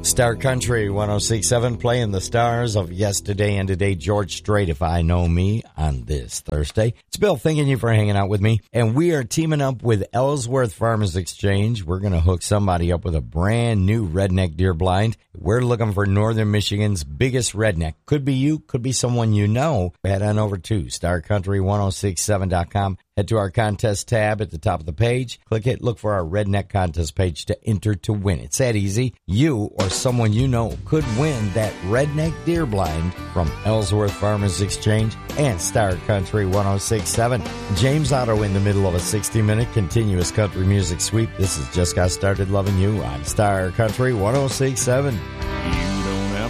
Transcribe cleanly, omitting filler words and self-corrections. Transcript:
Star Country 106.7 playing the stars of yesterday and today. George Strait, If I Know Me, on this Thursday. It's Bill thanking you for hanging out with me. And we are teaming up with Ellsworth Farmers Exchange. We're going to hook somebody up with a brand new redneck deer blind. We're looking for Northern Michigan's biggest redneck. Could be you, could be someone you know. Head on over to starcountry1067.com. Head to our contest tab at the top of the page. Click it. Look for our redneck contest page to enter to win. It's that easy. You or someone you know could win that redneck deer blind from Ellsworth Farmers Exchange and Star Country 106.7. James Otto in the middle of a 60-minute continuous country music sweep. This is Just Got Started Loving You on Star Country 106.7.